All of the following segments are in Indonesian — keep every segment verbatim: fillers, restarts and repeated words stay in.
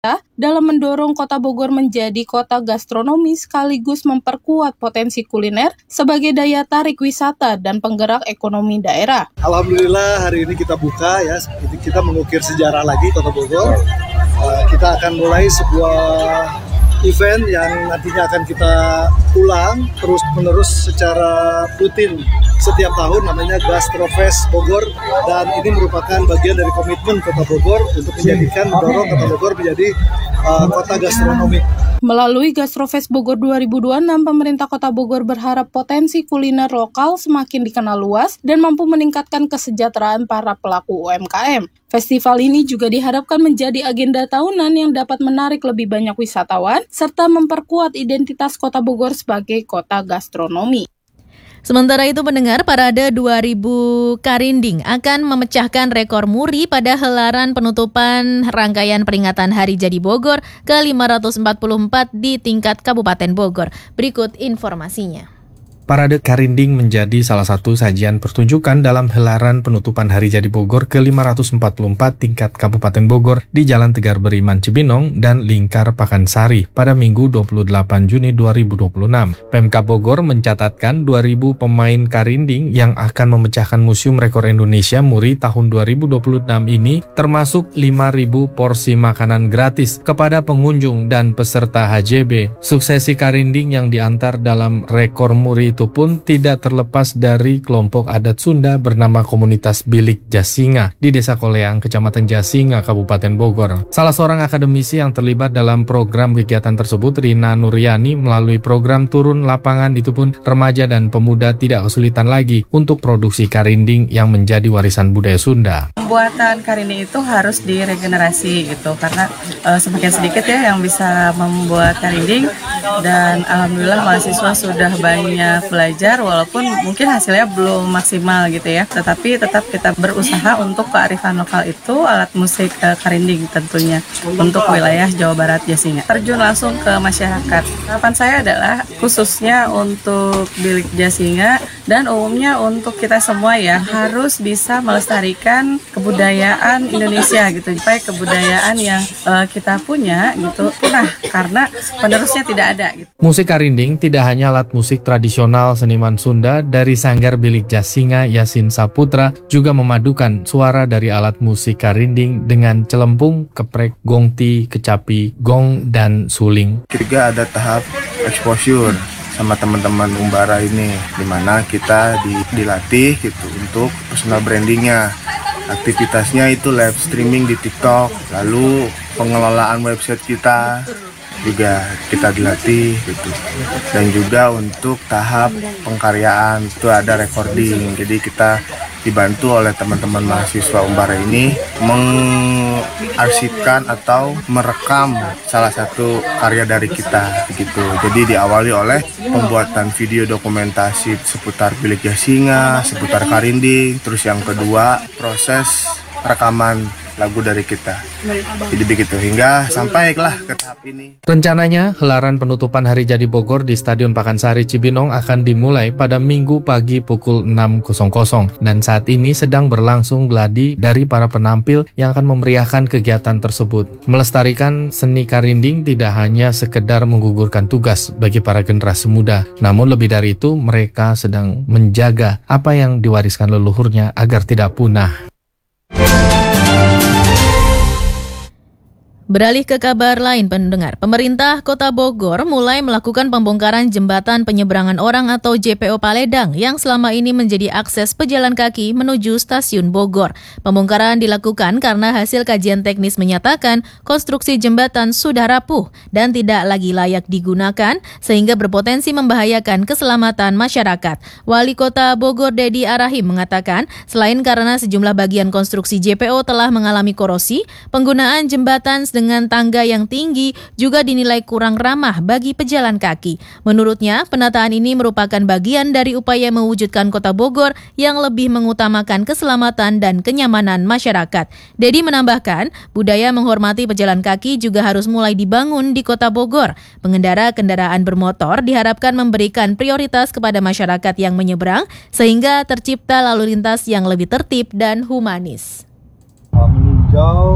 dalam mendorong Kota Bogor menjadi kota gastronomi sekaligus memperkuat potensi kuliner sebagai daya tarik wisata dan penggerak ekonomi daerah. Alhamdulillah hari ini kita buka ya, kita mengukir sejarah lagi Kota Bogor. Uh, kita akan mulai sebuah event yang nantinya akan kita ulang terus-menerus secara rutin setiap tahun, namanya Gastrofest Bogor, dan ini merupakan bagian dari komitmen Kota Bogor untuk menjadikan mendorong Kota Bogor menjadi uh, kota gastronomi. Melalui Gastrofest Bogor dua ribu dua puluh enam, pemerintah Kota Bogor berharap potensi kuliner lokal semakin dikenal luas dan mampu meningkatkan kesejahteraan para pelaku U M K M. Festival ini juga diharapkan menjadi agenda tahunan yang dapat menarik lebih banyak wisatawan serta memperkuat identitas Kota Bogor sebagai kota gastronomi. Sementara itu, pendengar, Parade dua ribu Karinding akan memecahkan rekor muri pada helaran penutupan rangkaian peringatan Hari Jadi Bogor ke lima ratus empat puluh empat di tingkat Kabupaten Bogor. Berikut informasinya. Parade Karinding menjadi salah satu sajian pertunjukan dalam helaran penutupan Hari Jadi Bogor ke lima ratus empat puluh empat tingkat Kabupaten Bogor di Jalan Tegar Beriman Cibinong dan Lingkar Pakansari pada Minggu dua puluh delapan Juni dua ribu dua puluh enam. Pemkab Bogor mencatatkan dua ribu pemain Karinding yang akan memecahkan Museum Rekor Indonesia Muri tahun dua ribu dua puluh enam ini, termasuk lima ribu porsi makanan gratis kepada pengunjung dan peserta H J B. Suksesi Karinding yang diantar dalam rekor Muri itu pun tidak terlepas dari kelompok adat Sunda bernama Komunitas Bilik Jasinga di Desa Koleang, Kecamatan Jasinga, Kabupaten Bogor. Salah seorang akademisi yang terlibat dalam program kegiatan tersebut, Rina Nuryani, melalui program turun lapangan itu pun remaja dan pemuda tidak kesulitan lagi untuk produksi karinding yang menjadi warisan budaya Sunda. Pembuatan karinding itu harus diregenerasi gitu, karena e, semakin sedikit ya yang bisa membuat karinding, dan alhamdulillah mahasiswa sudah banyak belajar walaupun mungkin hasilnya belum maksimal gitu ya, tetapi tetap kita berusaha untuk kearifan lokal itu, alat musik e, karinding tentunya untuk wilayah Jawa Barat Jasinga, terjun langsung ke masyarakat. Harapan saya adalah khususnya untuk Bilik Jasinga dan umumnya untuk kita semua ya, harus bisa melestarikan kebudayaan Indonesia gitu, supaya kebudayaan yang e, kita punya gitu punah karena penerusnya tidak ada gitu. Musik karinding tidak hanya alat musik tradisional seniman Sunda, dari Sanggar Bilik Jasinga Yasin Saputra juga memadukan suara dari alat musik karinding dengan celempung, keprek, gongti, kecapi, gong, dan suling. Ketiga ada tahap exposure sama teman-teman Umbara ini, dimana kita di, dilatih gitu untuk personal brandingnya. Aktivitasnya itu live streaming di TikTok, lalu pengelolaan website kita juga kita dilatih gitu, dan juga untuk tahap pengkaryaan itu ada recording. Jadi kita dibantu oleh teman-teman mahasiswa Umbara ini mengarsipkan atau merekam salah satu karya dari kita gitu. Jadi diawali oleh pembuatan video dokumentasi seputar Bilik Jasinga, seputar karinding, terus yang kedua proses rekaman lagu dari kita. Jadi begitu hingga sampailah ke tahap ini. Rencananya helaran penutupan Hari Jadi Bogor di Stadion Pakansari Cibinong akan dimulai pada Minggu pagi pukul enam dan saat ini sedang berlangsung gladi dari para penampil yang akan memeriahkan kegiatan tersebut. Melestarikan seni karinding tidak hanya sekedar menggugurkan tugas bagi para generasi muda, namun lebih dari itu mereka sedang menjaga apa yang diwariskan leluhurnya agar tidak punah. Beralih ke kabar lain, pendengar. Pemerintah Kota Bogor mulai melakukan pembongkaran jembatan penyeberangan orang atau J P O Paledang yang selama ini menjadi akses pejalan kaki menuju stasiun Bogor. Pembongkaran dilakukan karena hasil kajian teknis menyatakan konstruksi jembatan sudah rapuh dan tidak lagi layak digunakan sehingga berpotensi membahayakan keselamatan masyarakat. Wali Kota Bogor Dedi Arahim mengatakan selain karena sejumlah bagian konstruksi J P O telah mengalami korosi, penggunaan jembatan dengan tangga yang tinggi juga dinilai kurang ramah bagi pejalan kaki. Menurutnya, penataan ini merupakan bagian dari upaya mewujudkan Kota Bogor yang lebih mengutamakan keselamatan dan kenyamanan masyarakat. Dedi menambahkan, budaya menghormati pejalan kaki juga harus mulai dibangun di Kota Bogor. Pengendara kendaraan bermotor diharapkan memberikan prioritas kepada masyarakat yang menyeberang sehingga tercipta lalu lintas yang lebih tertib dan humanis. Meninjau persiapan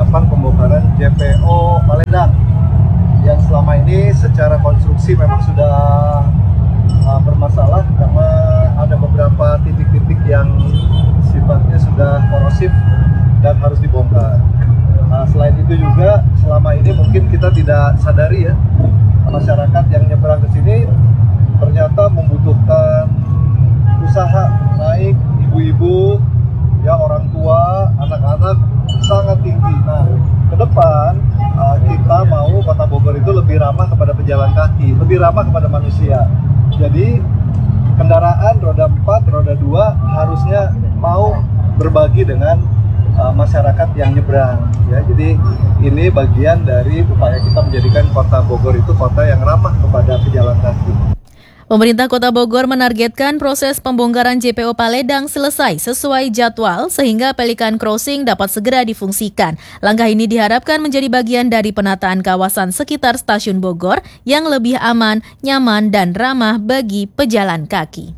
persiapan pembongkaran J P O Paledang yang selama ini secara konstruksi memang sudah uh, bermasalah karena ada beberapa titik-titik yang sifatnya sudah korosif dan harus dibongkar. Nah, selain itu juga selama ini mungkin kita tidak sadari ya, masyarakat yang nyebrang ke sini ternyata membutuhkan usaha naik, ibu-ibu, ya orang tua, anak-anak sangat tinggi. Nah, ke depan uh, kita mau Kota Bogor itu lebih ramah kepada pejalan kaki, lebih ramah kepada manusia. Jadi kendaraan roda empat, roda dua harusnya mau berbagi dengan uh, masyarakat yang nyebrang. Ya, jadi ini bagian dari upaya kita menjadikan Kota Bogor itu kota yang ramah kepada pejalan kaki. Pemerintah Kota Bogor menargetkan proses pembongkaran J P O Paledang selesai sesuai jadwal sehingga Pelikan Crossing dapat segera difungsikan. Langkah ini diharapkan menjadi bagian dari penataan kawasan sekitar Stasiun Bogor yang lebih aman, nyaman, dan ramah bagi pejalan kaki.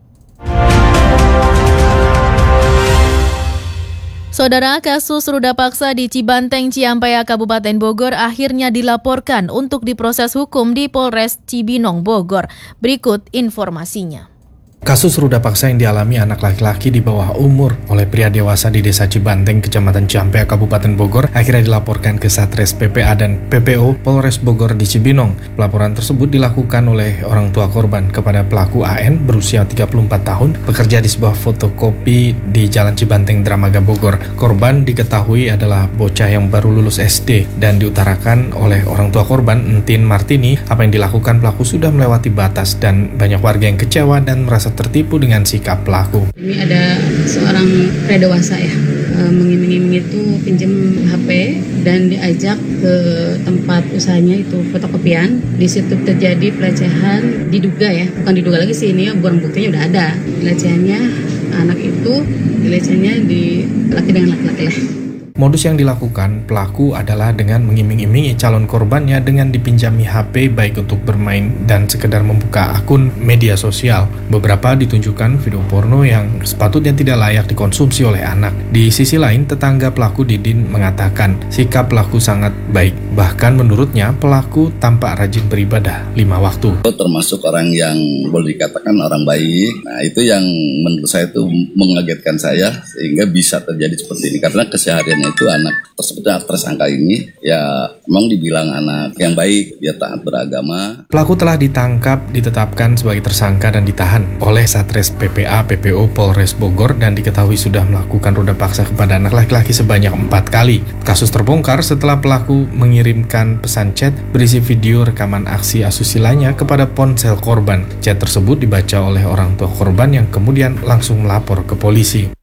Saudara, kasus ruda paksa di Cibanteng, Ciampea, Kabupaten Bogor akhirnya dilaporkan untuk diproses hukum di Polres Cibinong, Bogor. Berikut informasinya. Kasus ruda paksa yang dialami anak laki-laki di bawah umur oleh pria dewasa di Desa Cibanteng, Kecamatan Ciampea, Kabupaten Bogor akhirnya dilaporkan ke Satres P P A dan P P O Polres Bogor di Cibinong. Pelaporan tersebut dilakukan oleh orang tua korban kepada pelaku A N berusia tiga puluh empat tahun, bekerja di sebuah fotokopi di Jalan Cibanteng, Dramaga, Bogor. Korban diketahui adalah bocah yang baru lulus S D dan diutarakan oleh orang tua korban, Entin Martini, apa yang dilakukan pelaku sudah melewati batas dan banyak warga yang kecewa dan merasa tertipu dengan sikap pelaku. Ini ada seorang pria dewasa ya, e, mengiming-iming itu pinjam H P dan diajak ke tempat usahanya itu fotokopian. Di situ terjadi pelecehan, diduga ya, bukan diduga lagi sih, ini barang buktinya udah ada. Pelecehannya anak itu, pelecehannya di laki dengan laki-laki lah. Modus yang dilakukan pelaku adalah dengan mengiming-imingi calon korbannya dengan dipinjami H P baik untuk bermain dan sekedar membuka akun media sosial. Beberapa ditunjukkan video porno yang sepatutnya tidak layak dikonsumsi oleh anak. Di sisi lain, tetangga pelaku Didin mengatakan sikap pelaku sangat baik. Bahkan menurutnya pelaku tampak rajin beribadah lima waktu. Termasuk orang yang boleh dikatakan orang baik. Nah, itu yang menurut saya itu mengagetkan saya sehingga bisa terjadi seperti ini karena keseharian itu anak tersebut, tersangka ini ya memang dibilang anak yang baik, dia taat beragama. Pelaku telah ditangkap, ditetapkan sebagai tersangka dan ditahan oleh Satres P P A P P O Polres Bogor dan diketahui sudah melakukan ruda paksa kepada anak laki-laki sebanyak empat kali. Kasus terbongkar setelah pelaku mengirimkan pesan chat berisi video rekaman aksi asusilanya kepada ponsel korban. Chat tersebut dibaca oleh orang tua korban yang kemudian langsung melapor ke polisi.